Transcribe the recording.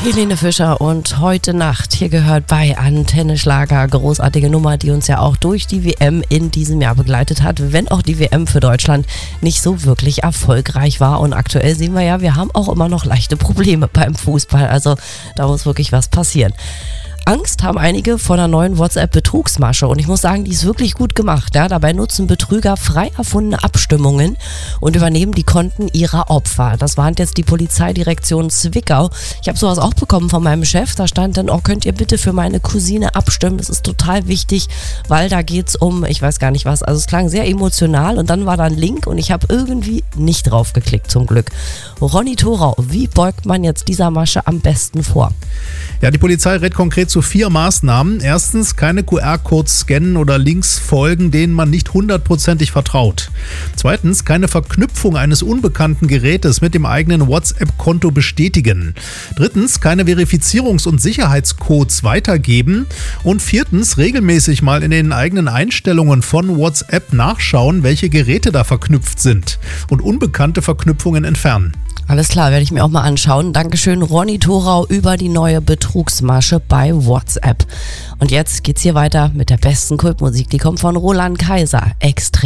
Helene Fischer und Heute Nacht. Hier gehört bei Antenne Schlager, großartige Nummer, die uns ja auch durch die WM in diesem Jahr begleitet hat, wenn auch die WM für Deutschland nicht so wirklich erfolgreich war. Und aktuell sehen wir ja, wir haben auch immer noch leichte Probleme beim Fußball. Also da muss wirklich was passieren. Angst haben einige vor der neuen WhatsApp-Betrugsmasche und ich muss sagen, die ist wirklich gut gemacht. Ja? Dabei nutzen Betrüger frei erfundene Abstimmungen und übernehmen die Konten ihrer Opfer. Das warnt jetzt die Polizeidirektion Zwickau. Ich habe sowas auch bekommen von meinem Chef. Da stand dann, könnt ihr bitte für meine Cousine abstimmen? Das ist total wichtig, weil da geht's um, ich weiß gar nicht was. Also es klang sehr emotional und dann war da ein Link und ich habe irgendwie nicht drauf geklickt, zum Glück. Ronny Thorau, wie beugt man jetzt dieser Masche am besten vor? Ja, die Polizei rät konkret zu 4 Maßnahmen. Erstens, keine QR-Codes scannen oder Links folgen, denen man nicht 100%ig vertraut. Zweitens, keine Verknüpfung eines unbekannten Gerätes mit dem eigenen WhatsApp-Konto bestätigen. Drittens, keine Verifizierungs- und Sicherheitscodes weitergeben. Und viertens, regelmäßig mal in den eigenen Einstellungen von WhatsApp nachschauen, welche Geräte da verknüpft sind und unbekannte Verknüpfungen entfernen. Alles klar, werde ich mir auch mal anschauen. Dankeschön, Ronny Thorau, über die neue Betrugsmasche bei WhatsApp. Und jetzt geht's hier weiter mit der besten Kultmusik. Die kommt von Roland Kaiser. Extrem.